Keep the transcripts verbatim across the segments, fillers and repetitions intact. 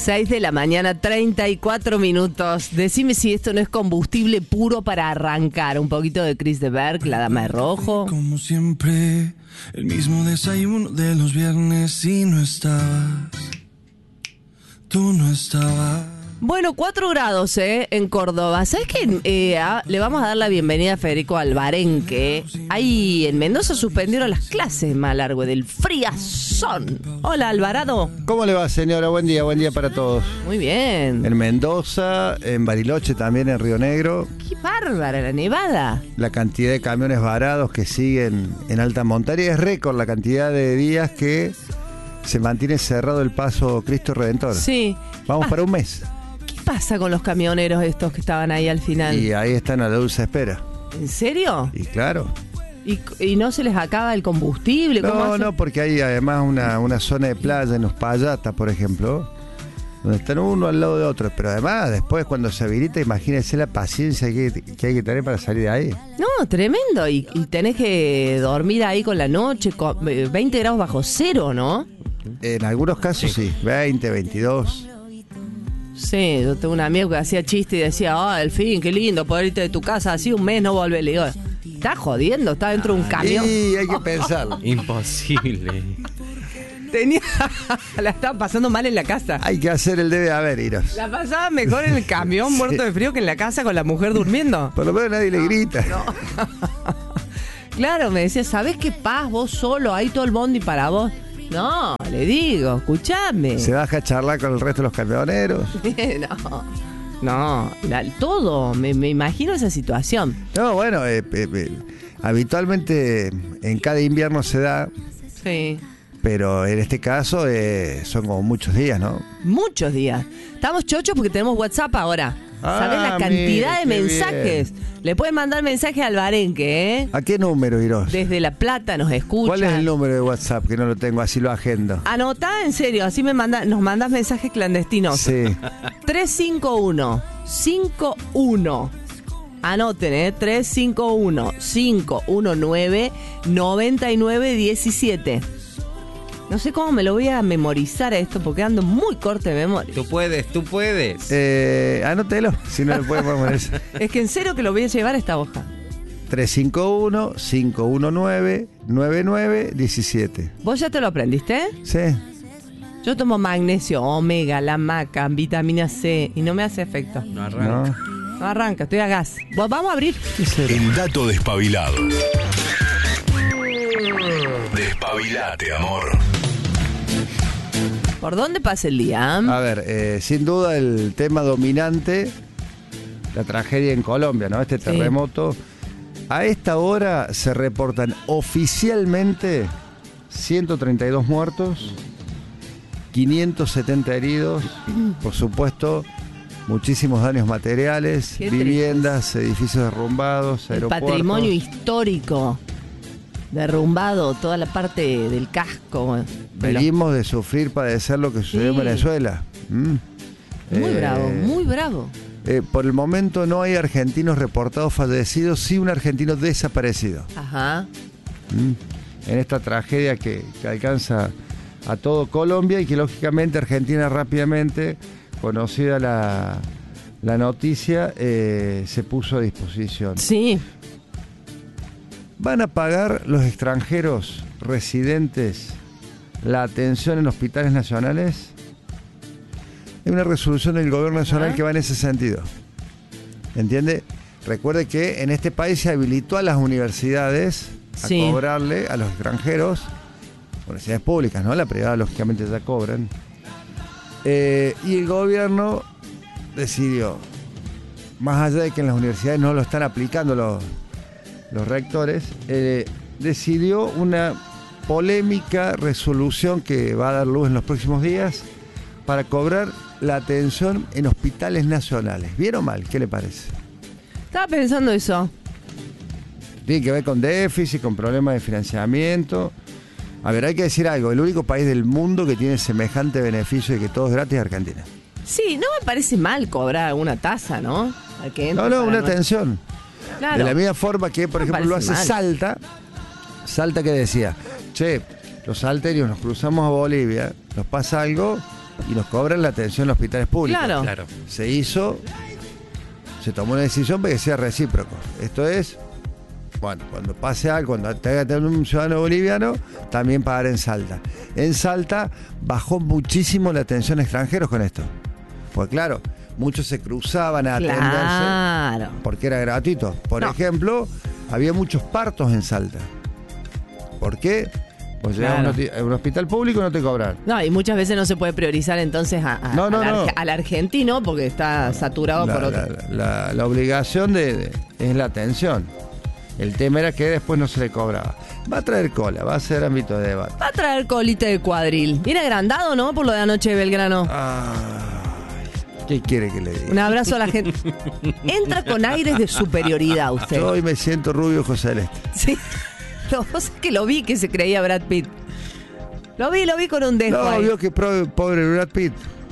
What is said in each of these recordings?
seis de la mañana, treinta y cuatro minutos. Decime si esto no es combustible puro para arrancar. Un poquito de Chris de Berg, La Dama de Rojo. Como siempre, el mismo desayuno de los viernes y no estabas. Tú no estabas. Bueno, cuatro grados eh, en Córdoba. ¿Sabes qué? Eh, a, le vamos a dar la bienvenida a Federico Alvarenque. Ahí en Mendoza suspendieron las clases más largo del friazón. Hola, Alvarado. ¿Cómo le va, señora? Buen día, buen día para todos. Muy bien. En Mendoza, en Bariloche también, en Río Negro. Qué bárbara la nevada. La cantidad de camiones varados que siguen en alta montaña es récord la cantidad de días que se mantiene cerrado el paso Cristo Redentor. Sí. Vamos ah. para un mes. ¿Qué pasa con los camioneros estos que estaban ahí al final? Y ahí están a la dulce espera. ¿En serio? Y claro. ¿Y, y no se les acaba el combustible? ¿Cómo No, hacen? no, porque hay además una, una zona de playa en Uspallata, por ejemplo, donde están uno al lado de otro. Pero además, después cuando se habilita, imagínense la paciencia que, que hay que tener para salir de ahí. No, tremendo. Y, y tenés que dormir ahí con la noche, con veinte grados bajo cero, ¿no? En algunos casos sí, sí veinte, veintidós. Sí, yo tengo un amigo que hacía chiste y decía, ah, oh, al fin, qué lindo poder irte de tu casa así un mes, no volver. Le digo, ¿estás jodiendo? ¿Estás dentro de un camión? Sí, hay que pensarlo. Imposible. Tenía, la estaba pasando mal en la casa. Hay que hacer el debe haber, Iros. La pasaba mejor en el camión, Sí. muerto de frío, que en la casa con la mujer durmiendo. Por lo menos nadie le grita. No. Claro, me decía, ¿sabés qué paz? Vos solo, ahí todo el bondi para vos. No, le digo, escuchame. Se baja a charlar con el resto de los camioneros. No, no, la- todo, me, me imagino esa situación. No, bueno, eh, eh, eh, habitualmente en cada invierno se da, Sí, pero en este caso eh, son como muchos días, ¿no? muchos días. Estamos chochos porque tenemos WhatsApp ahora. Ah, ¿Sabés la cantidad mire, de qué mensajes? Le pueden mandar mensaje al Alvarenque, ¿eh? ¿A qué número, Iros? Desde La Plata nos escuchan. ¿Cuál es el número de WhatsApp? Que no lo tengo, así lo agendo. Anotá, en serio, así me manda, nos mandas mensajes clandestinos. Sí. tres cinco uno cinco uno. Anoten, ¿eh? tres cinco uno cinco uno nueve nueve nueve uno siete. No sé cómo me lo voy a memorizar a esto porque ando muy corto de memoria. Tú puedes, tú puedes. Eh, anótelo, si no lo podemos poner. Es que en serio que lo voy a llevar a esta hoja. tres cinco uno cinco uno nueve nueve nueve uno siete. ¿Vos ya te lo aprendiste? Sí. Yo tomo magnesio, omega, la maca, vitamina C y no me hace efecto. No arranca. ¿No? No arranca, estoy a gas. Vos, vamos a abrir. El dato despabilado. Despabilate, amor. ¿Por dónde pasa el día? A ver, eh, sin duda el tema dominante, la tragedia en Colombia, ¿no? Este Sí. terremoto. A esta hora se reportan oficialmente ciento treinta y dos muertos, quinientos setenta heridos, por supuesto, muchísimos daños materiales, Qué viviendas, edificios derrumbados, El aeropuertos. patrimonio histórico derrumbado, toda la parte del casco. de los- Venimos de sufrir, padecer lo que sucedió Sí. en Venezuela. Mm. Muy Eh, bravo, muy bravo. Eh, por el momento no hay argentinos reportados fallecidos, sí un argentino desaparecido. Ajá. ¿Mm? En esta tragedia que, que alcanza a todo Colombia y que lógicamente Argentina rápidamente, conocida la, la noticia, eh, se puso a disposición. Sí. ¿Van a pagar los extranjeros residentes la atención en hospitales nacionales? Hay una resolución del gobierno nacional Ajá. que va en ese sentido. ¿Entiende? Recuerde que en este país se habilitó a las universidades a Sí. cobrarle a los extranjeros, universidades públicas, ¿no? La privada lógicamente ya cobran. Eh, y el gobierno decidió, más allá de que en las universidades no lo están aplicando los, los rectores, eh, decidió una polémica resolución que va a dar luz en los próximos días para cobrar la atención en hospitales nacionales. ¿Bien o mal? ¿Qué le parece? Estaba pensando eso. Tiene que ver con déficit, con problemas de financiamiento. A ver, hay que decir algo. El único país del mundo que tiene semejante beneficio de que todo es gratis es Argentina. Sí, no me parece mal cobrar alguna tasa, ¿no? Al que entre No, no, para una nuestro- atención. Claro. De la misma forma que, por No me ejemplo, lo parece hace mal. Salta. Salta que decía, che, los salteños nos cruzamos a Bolivia, nos pasa algo, y nos cobran la atención en los hospitales públicos. Claro. Claro. Se hizo, se tomó una decisión para que sea recíproco. Esto es, bueno, cuando pase algo, cuando tenga que tener un ciudadano boliviano, también pagar en Salta. En Salta bajó muchísimo la atención a extranjeros con esto. Pues claro, muchos se cruzaban a atenderse Claro. porque era gratuito. Por No. ejemplo, había muchos partos en Salta. ¿Por qué? Pues llegaba Claro. a un hoti- a un hospital público y no te cobran. No, y muchas veces no se puede priorizar entonces a, a- No, no, al, arge- no. al argentino porque está saturado La, por la- otro. la- la obligación de, de- es la atención. El tema era que después no se le cobraba. Va a traer cola, va a ser ámbito de debate. Va a traer colita de cuadril. Viene agrandado, ¿no? Por lo de anoche de Belgrano. Ay, ¿qué quiere que le diga? Un abrazo a la gente. Entra con aires de superioridad usted. Yo hoy me siento rubio ojo celeste. Sí. Lo que pasa es que lo vi que se creía Brad Pitt. Lo vi, lo vi con un dejo No, ahí. vio que pro- pobre Brad Pitt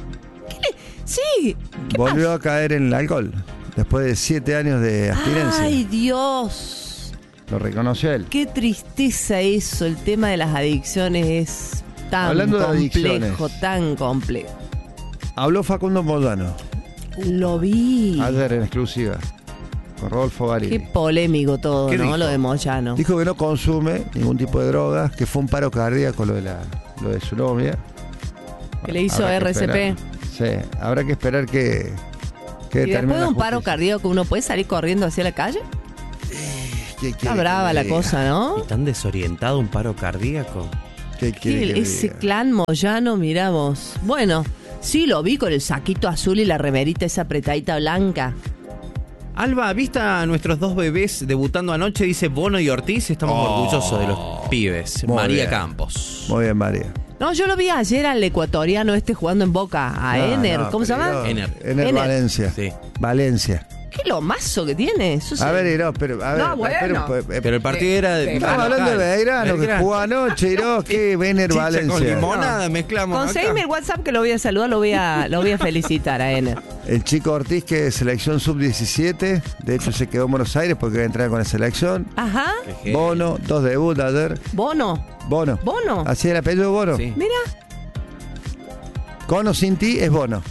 Sí. ¿Qué volvió pasa? a caer en el alcohol. Después de siete años de abstinencia. Ay, Dios. Lo reconoció él. Qué tristeza eso. El tema de las adicciones es tan Hablando de complejo, adicciones. tan complejo. Habló Facundo Moldano Lo vi. ayer en exclusiva con Rodolfo Qué Garini. polémico todo, ¿Qué ¿no? dijo? Lo de Moyano. Dijo que no consume ningún tipo de drogas, que fue un paro cardíaco lo de la, lo de su novia. Que le hizo Habrá que R C P. esperar. Sí, habrá que esperar que, que Y determine después de la un paro justicia. cardíaco, ¿uno puede salir corriendo hacia la calle? ¿Qué Está quiere brava que la le diga? cosa, ¿no? ¿Y tan desorientado un paro cardíaco? ¿Qué quiere ¿Qué? que le Ese diga? clan Moyano, mirá vos. Bueno, sí lo vi con el saquito azul y la remerita esa apretadita blanca. Alba, ¿viste a nuestros dos bebés debutando anoche? Dice Bono y Ortiz. Estamos Oh. orgullosos de los pibes. Muy María bien. Campos. Muy bien, María. No, yo lo vi ayer al ecuatoriano este jugando en Boca, a No, Ener. no, ¿Cómo se pero llama? no, Ener. Ener Ener. Valencia. Sí. Valencia. Qué lomazo que tiene. Eso A sí. ver, Iró, pero a ver. No, bueno. pero, pues, eh, Pero el partido era de. Estamos hablando de Belgrano, que Belgrano. jugó anoche, Iró, que Vener Chicha Valencia. con limonada mezclamos. acá. Conseguime el WhatsApp que lo voy a saludar, lo voy a, lo voy a felicitar a Ener. El chico Ortiz, que es selección sub diecisiete, de hecho se quedó en Buenos Aires porque iba a entrar con la selección. Ajá. Qué genio. Bono, dos debuts ayer. Bono. Bono. Bono. Así el apellido de Bono. Sí. Mira. Con o sin ti es Bono.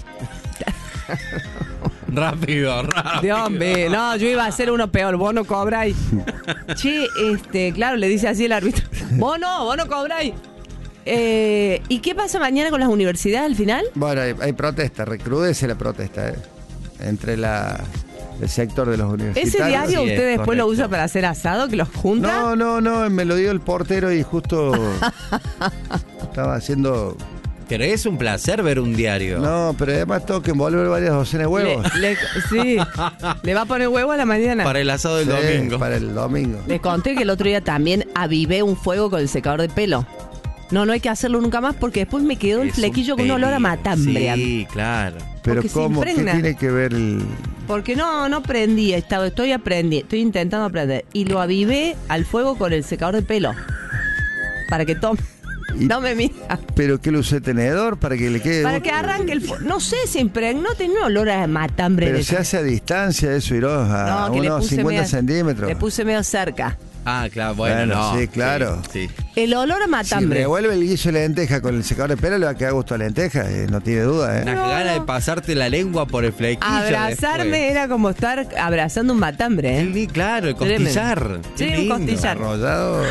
Rápido, rápido. Dios mío, no, yo iba a hacer uno peor. Bono cobráis. Che, este, claro, le dice así el árbitro. Bono, Bono cobráis. Eh, ¿Y qué pasa mañana con las universidades al final? Bueno, hay, hay protesta, recrudece la protesta, ¿eh? Entre la, el sector de los universitarios. ¿Ese diario Sí, usted es después lo correcto. usa para hacer asado, que los junta? No, no, no, me lo dio el portero y justo estaba haciendo... Pero es un placer ver un diario. No, pero además tengo que envolver varias docenas de huevos. Le- le- sí, le va a poner huevo a la mañana. Para el asado del Sí, domingo. Para el domingo. Les conté que el otro día también avivé un fuego con el secador de pelo. No, no hay que hacerlo nunca más porque después me quedó el Es flequillo con un olor a peligro. matambre. Sí, claro. Pero porque se ¿cómo? ¿Qué impregna. tiene que ver el...? Porque no, no prendí, estaba, estoy aprendiendo, estoy intentando aprender. Y lo avivé al fuego con el secador de pelo. Para que tome. Y- No me mira. ¿Pero qué lo usé tenedor para que le quede? Para que arranque el fuego. No sé, se impregnó, tenía un olor a matambre. Pero de- se hace a distancia eso, Iró, a No, que le unos puse cincuenta medio- centímetros. Le puse medio cerca. Ah, claro, bueno, Bueno, no. sí, claro. Sí, sí. El olor a Si matambre. revuelve el guiso de lenteja con el secador de pelo, le va a quedar gusto a lenteja, eh, no tiene duda, ¿eh? Unas No, ganas no. de pasarte la lengua por el flequillo. Abrazarme después. era como estar abrazando un matambre, ¿eh? Sí, claro, el Tremendo. costillar. Sí, Qué un lindo. costillar. Arrollado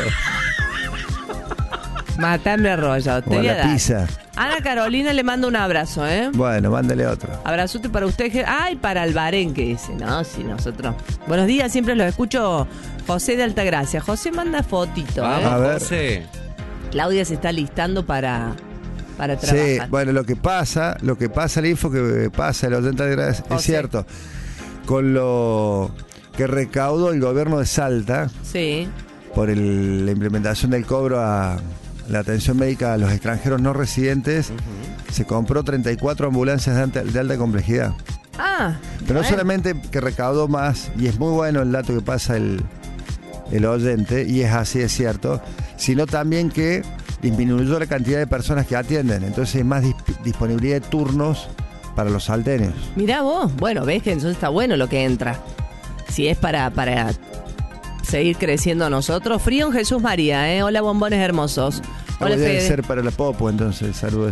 Matambre arrollado. Te o a voy a la dar. pizza. Ana Carolina le mando un abrazo, ¿eh? Bueno, mándale otro. Abrazote para usted. Je- Ay, para Albarén, que dice. No, sí, nosotros. Buenos días, siempre los escucho. José de Altagracia. José manda fotito, A ¿eh? Vamos, ver. José. Claudia se está listando para, para Sí, trabajar. bueno, lo que pasa, lo que pasa, el info que pasa el ochenta grados es José. cierto. Con lo que recaudó el gobierno de Salta Sí. por el- la implementación del cobro a la atención médica a los extranjeros no residentes, se compró treinta y cuatro ambulancias de alta, de alta complejidad. Ah. Pero no bueno. solamente que recaudó más, y es muy bueno el dato que pasa el, el oyente, y es así, es cierto, sino también que disminuyó la cantidad de personas que atienden. Entonces hay más disp- disponibilidad de turnos para los salteños. Mirá vos. Bueno, ves que entonces está bueno lo que entra. Si es para, para seguir creciendo nosotros. Frío en Jesús María, ¿eh? Hola, bombones hermosos. Hola, Debe Fede. ser para la Popo, entonces, saludos.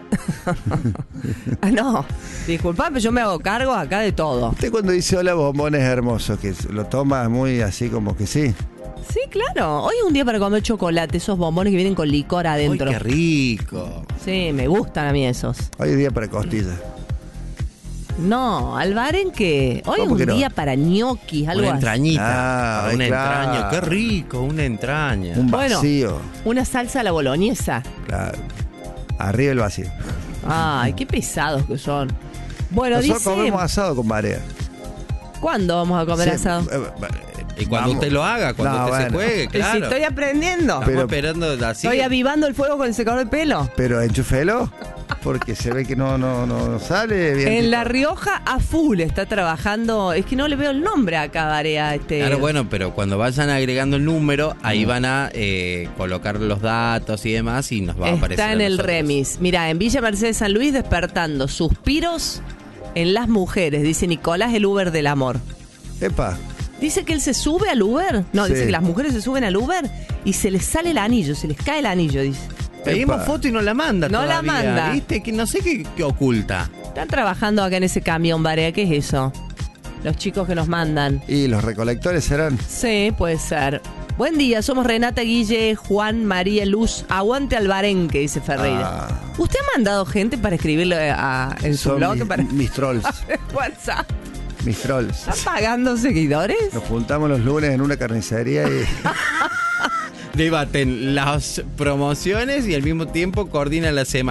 Ah, no, disculpame, yo me hago cargo acá de todo. Usted cuando dice hola bombón es hermoso, que lo toma muy así como que sí. Sí, claro. Hoy es un día para comer chocolate, esos bombones que vienen con licor adentro. ¡Ay, qué rico! Sí, me gustan a mí esos. Hoy es día para costillas. No, Alvarenque. Hoy es ¿Cómo un que no? día para ñoquis, algo Una así. entrañita. Ah, para una claro. entraña. ¡Qué rico! Una entraña. Un Bueno. vacío. Una salsa a la boloñesa. Claro. Arriba el vacío. Ay, qué pesados que son. Bueno, Nosotros dice... comemos asado con marea. ¿Cuándo vamos a comer Sí, asado? eh, Y cuando vamos. usted lo haga, cuando No, usted se bueno. juegue, Si claro. estoy aprendiendo. Estamos Pero- esperando así. Estoy avivando el fuego con el secador de pelo. Pero enchúfelo, porque se ve que no, no, no sale bien. En La Rioja a full está trabajando. Es que no le veo el nombre acá, Barea. Este... Claro, bueno, pero cuando vayan agregando el número, ahí van a eh, colocar los datos y demás y nos va a aparecer. Está en a el nosotros. remis. Mira, en Villa Mercedes San Luis despertando suspiros en las mujeres, dice Nicolás, el Uber del amor. Epa, Dice que él se sube al Uber. No, Sí. dice que las mujeres se suben al Uber y se les sale el anillo, se les cae el anillo, dice. Pedimos Epa. foto y no la manda No la todavía, manda. ¿Viste? Que no sé qué, qué oculta. Están trabajando acá en ese camión, Barea. ¿Qué es eso? Los chicos que nos mandan. y los recolectores serán. Sí, puede ser. Buen día, somos Renata, Guille, Juan, María, Luz. Aguante Alvarenque, dice Ferreira. Ah. ¿Usted ha mandado gente para escribirle a- en su Son blog? mis, Para... mis trolls. WhatsApp. Mis trolls. ¿Están pagando seguidores? Nos juntamos los lunes en una carnicería y. Debaten las promociones y al mismo tiempo coordinan la semana.